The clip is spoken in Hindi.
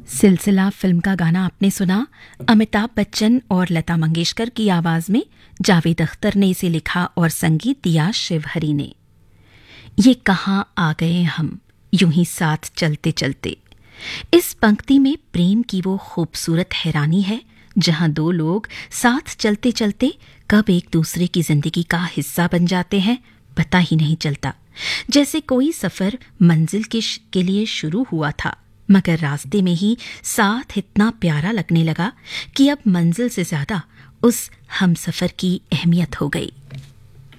सिलसिला फिल्म का गाना आपने सुना। अमिताभ बच्चन और लता मंगेशकर की आवाज में जावेद अख्तर ने इसे लिखा और संगीत दिया शिवहरी ने। ये कहाँ आ गए हम यूं ही साथ चलते चलते। इस पंक्ति में प्रेम की वो खूबसूरत हैरानी है जहां दो लोग साथ चलते चलते कब एक दूसरे की जिंदगी का हिस्सा बन जाते हैं पता ही नहीं चलता। जैसे कोई सफर मंजिल के लिए शुरू हुआ था मगर रास्ते में ही साथ इतना प्यारा लगने लगा कि अब मंजिल से ज्यादा उस हमसफर की अहमियत हो गई।